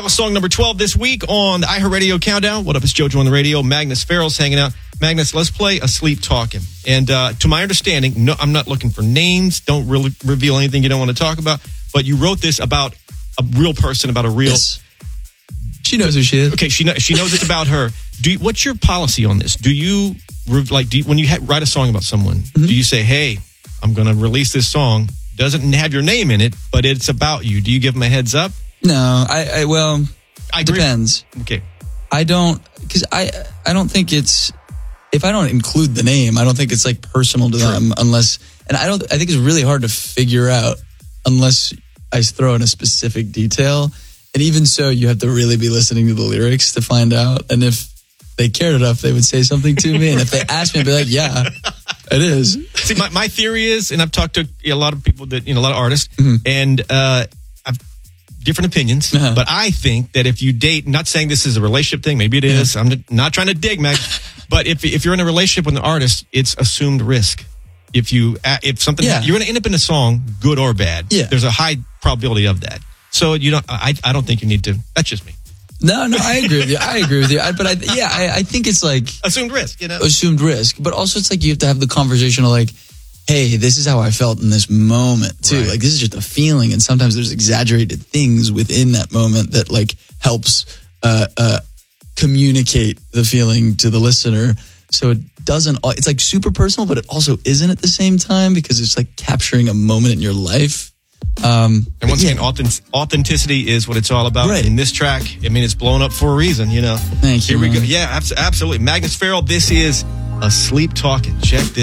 song number 12 this week on the iHeartRadio Countdown. What up, it's JoJo on the radio. Magnus Farrell's hanging out. Magnus, let's play Asleep Talking. And to my understanding, no, I'm not looking for names. Don't really reveal anything you don't want to talk about. But you wrote this about a real person, about a real... Yes. She knows who she is. Okay, she knows it's about her. What's your policy on this? Do you when you write a song about someone, do you say, hey, I'm going to release this song, doesn't have your name in it, but it's about you? Do you give them a heads up? No, well, it depends. Okay. I don't, because I don't think it's, if I don't include the name, I don't think it's like personal to them unless, and I think it's really hard to figure out unless I throw in a specific detail. And even so, you have to really be listening to the lyrics to find out. And if they cared enough, they would say something to me. And if they asked me, I'd be like, yeah, it is. See, my theory is, and I've talked to a lot of people that, a lot of artists, and I've different opinions, but I think that if you date, not saying this is a relationship thing, maybe it is, I'm not trying to dig, Meg, but if you're in a relationship with an artist, it's assumed risk. If something, you're going to end up in a song, good or bad. Yeah. There's a high probability of that. So I don't think you need to. That's just me. No, I agree with you. But I think it's like assumed risk. Assumed risk. But also, it's like you have to have the conversation of like, hey, this is how I felt in this moment too. Right. Like this is just a feeling, and sometimes there's exaggerated things within that moment that like helps communicate the feeling to the listener. So it doesn't. It's like super personal, but it also isn't at the same time because it's like capturing a moment in your life. And once again, authenticity is what it's all about. Right. In this track, it's blown up for a reason, Thank you. Here we go. Yeah, absolutely. Magnus Farrell, this is Asleep Talking. Check this.